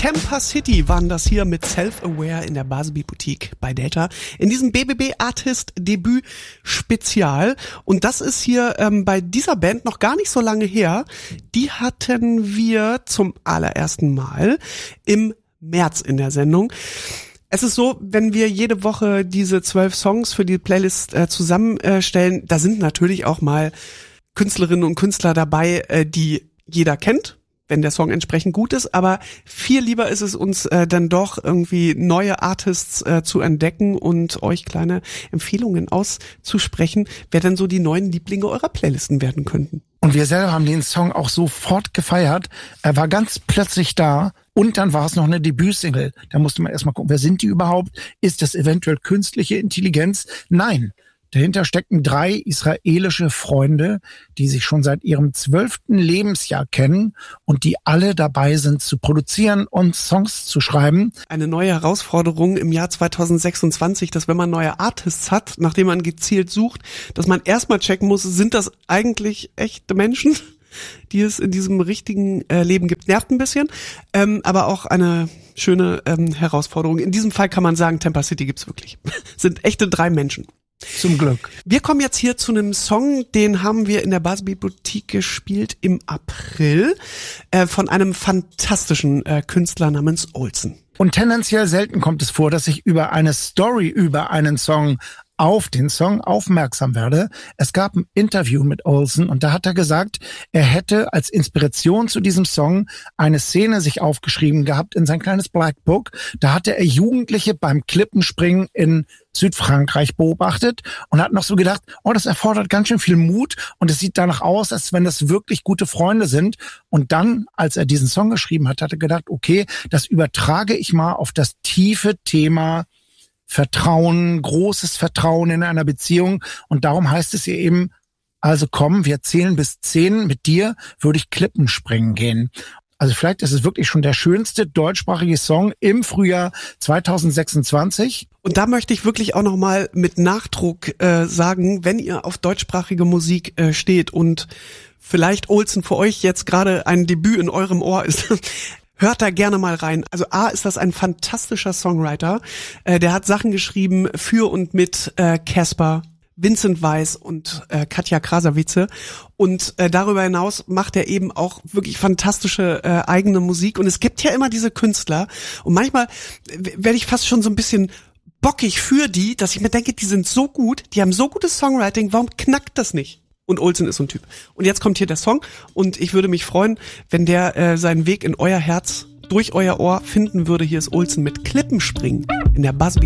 Tampa City waren das hier mit Self-Aware in der Baselbeat Boutique bei Delta in diesem BBB Artist Debüt Spezial. Und das ist hier bei dieser Band noch gar nicht so lange her. Die hatten wir zum allerersten Mal im März in der Sendung. Es ist so, wenn wir jede Woche diese 12 Songs für die Playlist zusammenstellen, da sind natürlich auch mal Künstlerinnen und Künstler dabei, die jeder kennt, wenn der Song entsprechend gut ist, aber viel lieber ist es uns dann doch irgendwie neue Artists zu entdecken und euch kleine Empfehlungen auszusprechen, wer denn so die neuen Lieblinge eurer Playlisten werden könnten. Und wir selber haben den Song auch sofort gefeiert. Er war ganz plötzlich da und dann war es noch eine Debütsingle. Da musste man erstmal gucken, wer sind die überhaupt? Ist das eventuell künstliche Intelligenz? Nein. Dahinter stecken 3 israelische Freunde, die sich schon seit ihrem 12. Lebensjahr kennen und die alle dabei sind zu produzieren und Songs zu schreiben. Eine neue Herausforderung im Jahr 2026, dass wenn man neue Artists hat, nachdem man gezielt sucht, dass man erstmal checken muss, sind das eigentlich echte Menschen, die es in diesem richtigen Leben gibt. Nervt ein bisschen, aber auch eine schöne Herausforderung. In diesem Fall kann man sagen, Tampa City gibt's wirklich. Sind echte 3 Menschen. Zum Glück. Wir kommen jetzt hier zu einem Song, den haben wir in der Baselbeat Boutique gespielt im April von einem fantastischen Künstler namens Olsen. Und tendenziell selten kommt es vor, dass ich über eine Story über einen Song auf den Song aufmerksam werde. Es gab ein Interview mit Olsen und da hat er gesagt, er hätte als Inspiration zu diesem Song eine Szene sich aufgeschrieben gehabt in sein kleines Black Book. Da hatte er Jugendliche beim Klippenspringen in Südfrankreich beobachtet und hat noch so gedacht, oh, das erfordert ganz schön viel Mut und es sieht danach aus, als wenn das wirklich gute Freunde sind. Und dann, als er diesen Song geschrieben hat, hat er gedacht, okay, das übertrage ich mal auf das tiefe Thema Vertrauen, großes Vertrauen in einer Beziehung. Und darum heißt es hier eben, also komm, wir zählen bis 10, mit dir würde ich Klippen springen gehen. Also vielleicht ist es wirklich schon der schönste deutschsprachige Song im Frühjahr 2026. Und da möchte ich wirklich auch nochmal mit Nachdruck sagen, wenn ihr auf deutschsprachige Musik steht und vielleicht Olsen für euch jetzt gerade ein Debüt in eurem Ohr ist, hört da gerne mal rein. Also A, ist das ein fantastischer Songwriter. Der hat Sachen geschrieben für und mit Caspar, Vincent Weiss und Katja Krasavice. Und darüber hinaus macht er eben auch wirklich fantastische eigene Musik. Und es gibt ja immer diese Künstler. Und manchmal werde ich fast schon so ein bisschen bockig für die, dass ich mir denke, die sind so gut, die haben so gutes Songwriting, warum knackt das nicht? Und Olsen ist so ein Typ. Und jetzt kommt hier der Song und ich würde mich freuen, wenn der seinen Weg in euer Herz, durch euer Ohr finden würde. Hier ist Olsen mit Klippenspringen in der Baselbeat.